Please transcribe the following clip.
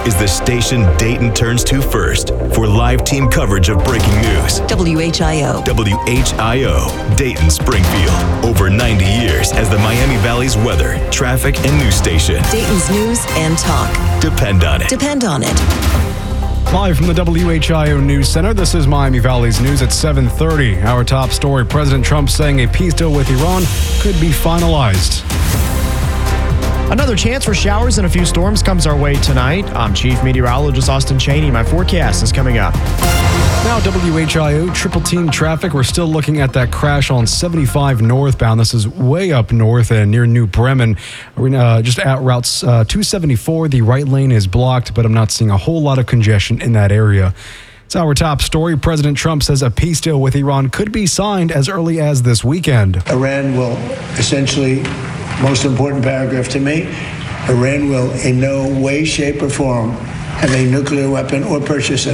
is the station Dayton turns to first for live team coverage of breaking news. WHIO. WHIO, Dayton, Springfield. Over 90 years as the Miami Valley's weather, traffic, and news station. Dayton's news and talk. Depend on it. Depend on it. Live from the WHIO News Center, this is Miami Valley's News at 7:30. Our top story, President Trump saying a peace deal with Iran could be finalized. Another chance for showers and a few storms comes our way tonight. I'm Chief Meteorologist Austin Cheney. My forecast is coming up. Now, WHIO, triple team traffic. We're still looking at that crash on 75 northbound. This is way up north and near New Bremen. We're just at Route 274. The right lane is blocked, but I'm not seeing a whole lot of congestion in that area. It's our top story. President Trump says a peace deal with Iran could be signed as early as this weekend. Iran will essentially, most important paragraph to me, Iran will in no way, shape, or form have a nuclear weapon or purchase it.